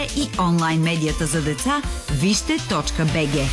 и онлайн медията за деца вижте.bg.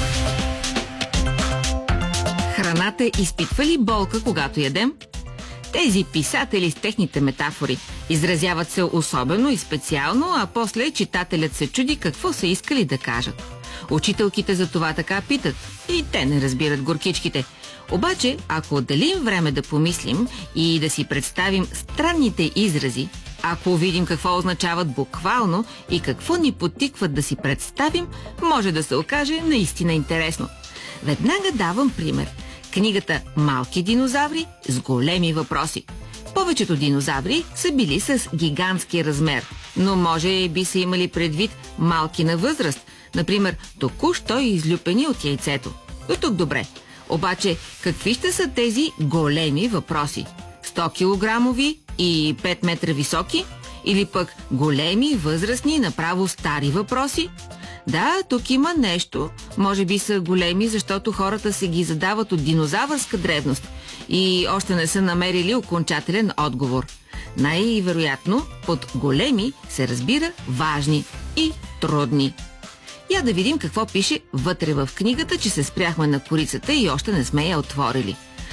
Храната изпитва ли болка, когато ядем? Тези писатели с техните метафори изразяват се особено и специално, а после читателят се чуди какво са искали да кажат. Учителките за това така питат и те не разбират горкичките. Обаче, ако отделим време да помислим и да си представим странните изрази, ако видим какво означават буквално и какво ни подтикват да си представим, може да се окаже наистина интересно. Веднага давам пример. Книгата «Малки динозаври с големи въпроси». Повечето динозаври са били с гигантски размер, но може би са имали предвид малки на възраст, например току-що излюпени от яйцето. До тук добре. Обаче, какви ще са тези големи въпроси? 100 килограмови и 5 метра високи? Или пък големи, възрастни, направо стари въпроси? Да, тук има нещо. Може би са големи, защото хората се ги задават от динозавърска древност и още не са намерили окончателен отговор. Най-вероятно под големи се разбира важни и трудни. Я да видим какво пише вътре в книгата, че се спряхме на корицата и още не сме я отворили.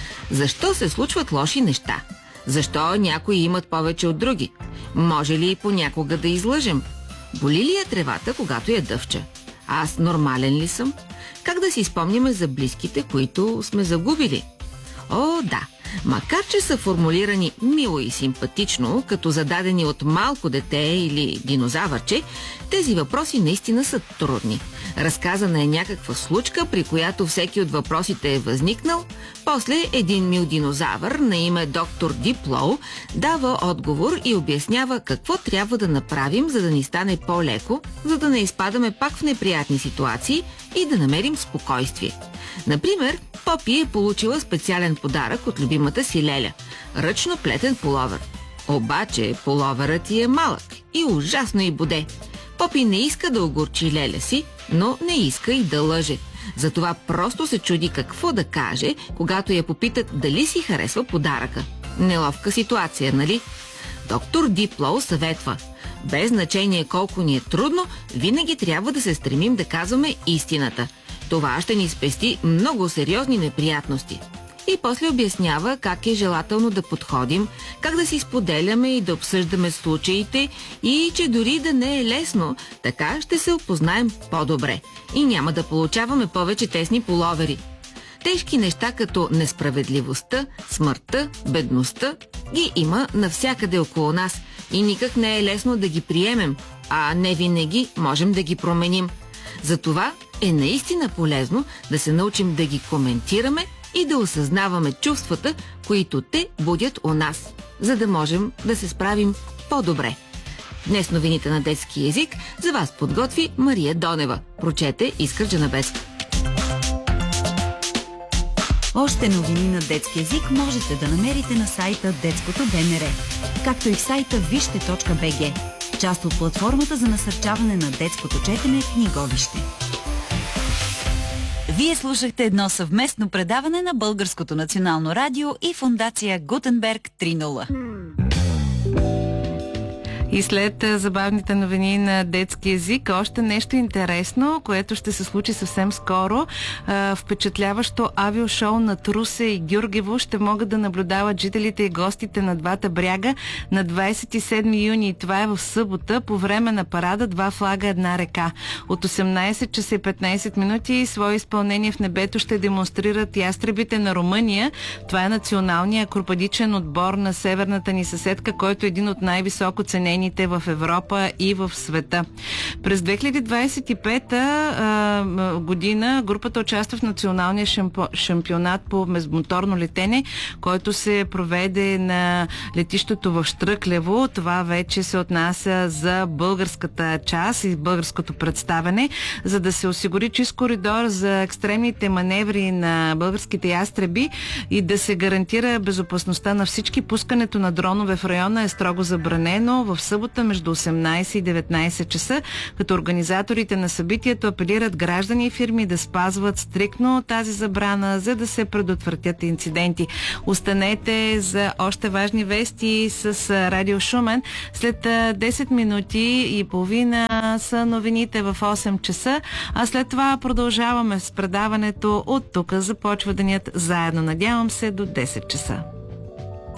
Защо се случват лоши неща? Защо някои имат повече от други? Може ли понякога да излъжем? Боли ли я тревата, когато я дъвча? Аз нормален ли съм? Как да си спомняме за близките, които сме загубили? О, да! Макар че са формулирани мило и симпатично, като зададени от малко дете или динозавърче, тези въпроси наистина са трудни. Разказана е някаква случка, при която всеки от въпросите е възникнал, после един мил динозавър на име доктор Диплоу дава отговор и обяснява какво трябва да направим, за да ни стане по-леко, за да не изпадаме пак в неприятни ситуации и да намерим спокойствие. Например, Попи е получила специален подарък от любимата си Леля – ръчно плетен пуловер. Обаче пуловерът й е малък и ужасно й боде. Попи не иска да огорчи Леля си, но не иска и да лъже. Затова просто се чуди какво да каже, когато я попитат дали си харесва подаръка. Неловка ситуация, нали? Доктор Диплоу съветва: без значение колко ни е трудно, винаги трябва да се стремим да казваме истината. Това ще ни спести много сериозни неприятности. И после обяснява как е желателно да подходим, как да си споделяме и да обсъждаме случаите и че дори да не е лесно, така ще се опознаем по-добре и няма да получаваме повече тесни пуловери. Тежки неща като несправедливостта, смъртта, бедността ги има навсякъде около нас и никак не е лесно да ги приемем, а не винаги можем да ги променим. Затова е наистина полезно да се научим да ги коментираме и да осъзнаваме чувствата, които те будят у нас, за да можем да се справим по-добре. Днес новините на детски език за вас подготви Мария Донева. Прочете Искра Джанабеска. Още новини на детски език можете да намерите на сайта Детското БНР, както и в сайта вижте.bg, част от платформата за насърчаване на детското четене Книговище. Вие слушахте едно съвместно предаване на Българското национално радио и фондация Гутенберг 3.0. И след забавните новини на детски език, още нещо интересно, което ще се случи съвсем скоро. Впечатляващо авиошоу на Русе и Гюргево ще могат да наблюдават жителите и гостите на двата бряга на 27 юни. Това е в събота, по време на парада Два флага, една река. От 18 часа и 15 минути свое изпълнение в небето ще демонстрират ястребите на Румъния. Това е националният акробатичен отбор на северната ни съседка, който е един от най-високо ценени в Европа и в света. През 2025 година групата участва в националния шампионат по междумоторно летене, който се проведе на летището в Щръклево. Това вече се отнася за българската част и българското представяне, за да се осигури чист коридор за екстремните маневри на българските ястреби и да се гарантира безопасността на всички. Пускането на дронове в района е строго забранено. В събота между 18 и 19 часа, като организаторите на събитието апелират граждани и фирми да спазват стриктно тази забрана, за да се предотвратят инциденти. Останете за още важни вести с Радио Шумен. След 10 минути и половина са новините в 8 часа, а след това продължаваме с предаването. От тук започва денят заедно. Надявам се до 10 часа.